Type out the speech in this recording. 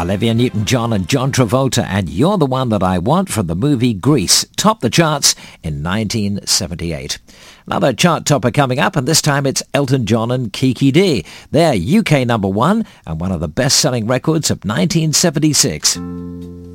Olivia Newton-John and John Travolta and You're the One That I Want from the movie Grease topped the charts in 1978. Another chart topper coming up, and this time it's Elton John and Kiki D. They're UK number one and one of the best-selling records of 1976.